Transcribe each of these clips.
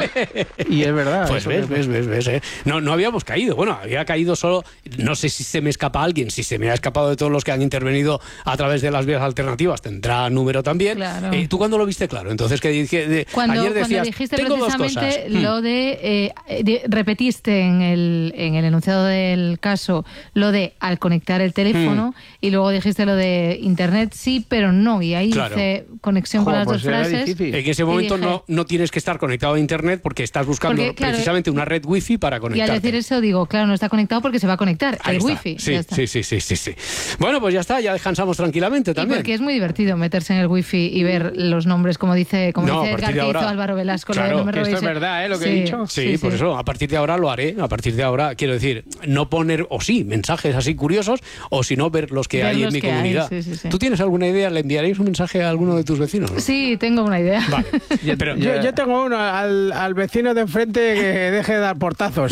Y es verdad. Pues ves. No habíamos caído. Bueno, había caído solo... No sé si se me escapa alguien. Si se me ha escapado de todos los que han intervenido a través de las vías alternativas, tendrá número también. Claro. ¿Tú cuándo lo viste claro? Entonces, ¿qué dije? Ayer decías, cuando dijiste tengo dos cosas. precisamente lo repetiste en el enunciado del caso lo de al conectar el teléfono y luego dijiste lo de internet sí, pero no. Y ahí hice conexión con las dos frases. En ese momento dije, no tienes que estar conectado a internet porque estás buscando precisamente una red wifi para conectarte. Y al decir eso digo, claro, no está conectado porque se va a conectar el wifi. Sí. Bueno, pues ya está, ya descansamos tranquilamente también. Y porque es muy divertido meterse en el wifi y ver los nombres, como dice Edgar, que hizo Álvaro Velasco. Claro, que esto es verdad, lo que he dicho. Sí, por eso, a partir de ahora lo haré. A partir de ahora, quiero decir, no poner, mensajes así curiosos, o si no, ver los que hay en mi comunidad. ¿Tú tienes alguna idea? ¿Le enviaréis un mensaje a alguno de tus vecinos? Sí, tengo una idea. Vale. Pero yo tengo uno al vecino de enfrente que deje de dar portazos.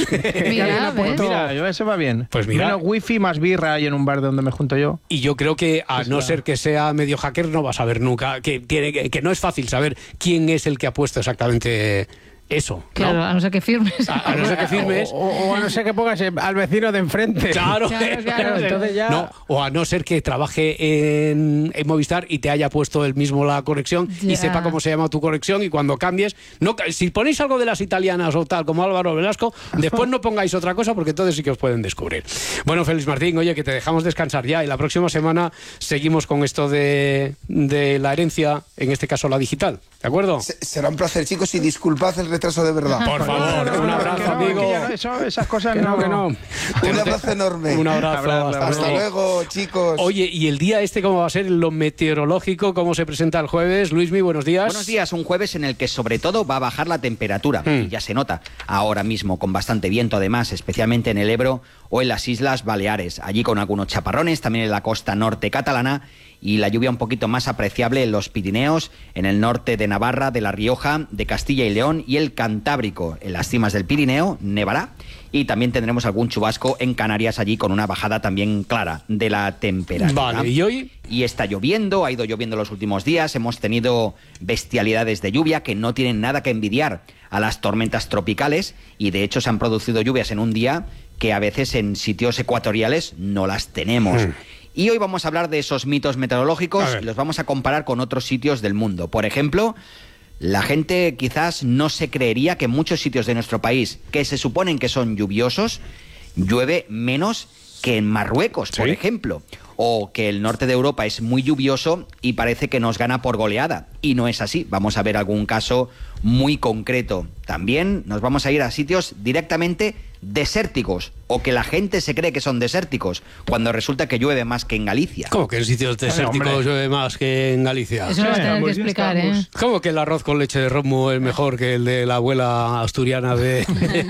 Mira, eso va bien. Pues mira. Menos wifi, más birra hay en un bar de donde me junto yo. Y yo creo que, a no ser que sea medio hacker, no va a saber nunca, que no es fácil saber quién es el que ha puesto exactamente eso. Claro, ¿no? A no ser que firmes. A no ser que firmes. O a no ser que pongas al vecino de enfrente. Claro. Entonces ya... No, o a no ser que trabaje en Movistar y te haya puesto él mismo la conexión y sepa cómo se llama tu conexión, y cuando cambies, si ponéis algo de las italianas o tal, como Álvaro Velasco, después no pongáis otra cosa porque entonces sí que os pueden descubrir. Bueno, Félix Martín, oye, que te dejamos descansar ya y la próxima semana seguimos con esto de la herencia, en este caso la digital. ¿De acuerdo? Será un placer, chicos, y disculpad el retraso de verdad. Por favor, un abrazo, amigo. Esas cosas que no. Un abrazo enorme. Un abrazo. Hasta luego, chicos. Oye, ¿y el día cómo va a ser? Lo meteorológico, ¿cómo se presenta el jueves? Luismi, buenos días. Buenos días, un jueves en el que sobre todo va a bajar la temperatura. Y ya se nota ahora mismo, con bastante viento además, especialmente en el Ebro o en las Islas Baleares. Allí con algunos chaparrones, también en la costa norte catalana, y la lluvia un poquito más apreciable en los Pirineos, en el norte de Navarra, de La Rioja, de Castilla y León y el Cantábrico. En las cimas del Pirineo nevará, y también tendremos algún chubasco en Canarias, allí con una bajada también clara de la temperatura. Vale, ¿y hoy? Y está lloviendo, ha ido lloviendo los últimos días, hemos tenido bestialidades de lluvia que no tienen nada que envidiar a las tormentas tropicales, y de hecho se han producido lluvias en un día que a veces en sitios ecuatoriales no las tenemos. Y hoy vamos a hablar de esos mitos meteorológicos y los vamos a comparar con otros sitios del mundo. Por ejemplo, la gente quizás no se creería que en muchos sitios de nuestro país, que se suponen que son lluviosos, llueve menos que en Marruecos, por ejemplo. O que el norte de Europa es muy lluvioso y parece que nos gana por goleada. Y no es así. Vamos a ver algún caso muy concreto. También nos vamos a ir a sitios directamente desérticos, o que la gente se cree que son desérticos, cuando resulta que llueve más que en Galicia. ¿Cómo que en sitios desérticos llueve más que en Galicia? Eso lo vas a tener que explicar, ¿eh? ¿Cómo que el arroz con leche de romo es mejor que el de la abuela asturiana de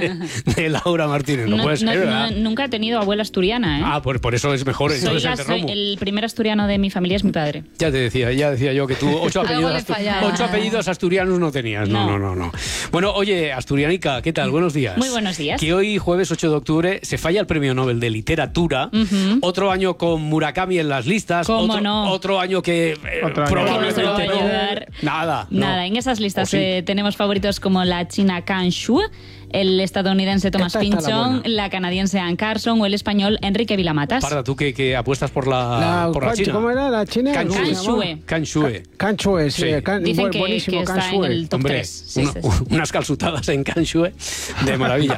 Laura Martínez? No puede ser, ¿verdad? Nunca he tenido abuela asturiana, ¿eh? Ah, pues por eso es mejor entonces el de romo. El primer asturiano de mi familia es mi padre. Ya decía yo que tú 8 apellidos asturianos no tenías. No. Bueno, oye, asturianica, ¿qué tal? Buenos días. Muy buenos días. Que hoy, jueves 8 de octubre, se falla el Premio Nobel de Literatura. Otro año con Murakami en las listas. Otro año que probablemente no se lo va a ayudar. Nada, en esas listas tenemos favoritos como la china Kan Shu, el estadounidense Thomas Pynchon, la canadiense Anne Carson o el español Enrique Vilamatas. Parda, tú que apuestas por la China. ¿Cómo era la china? Kan Shue, sí. Dicen que está en el top 3. Unas calzutadas en Kan Shue de maravilla.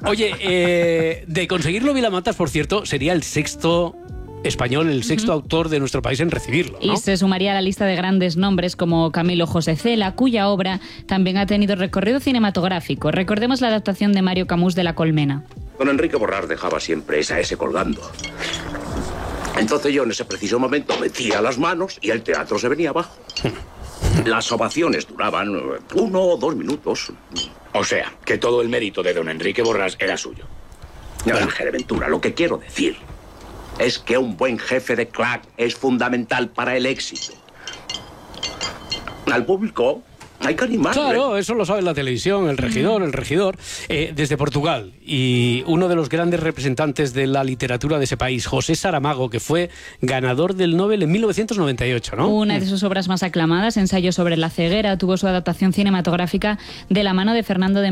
Oye, de conseguirlo Vilamatas, por cierto, sería el sexto español, el sexto autor de nuestro país en recibirlo, ¿no? Y se sumaría a la lista de grandes nombres como Camilo José Cela, cuya obra también ha tenido recorrido cinematográfico. Recordemos la adaptación de Mario Camus de La Colmena. Don Enrique Borràs dejaba siempre esa S colgando. Entonces yo en ese preciso momento metía las manos y el teatro se venía abajo. Las ovaciones duraban 1 o 2 minutos. O sea, que todo el mérito de don Enrique Borràs era suyo. No, Ángel Ventura, lo que quiero decir es que un buen jefe de CLAC es fundamental para el éxito. Al público hay que animarle. Claro, eso lo sabe la televisión, el regidor, desde Portugal. Y uno de los grandes representantes de la literatura de ese país, José Saramago, que fue ganador del Nobel en 1998, ¿no? Una de sus obras más aclamadas, Ensayo sobre la ceguera, tuvo su adaptación cinematográfica de la mano de Fernando de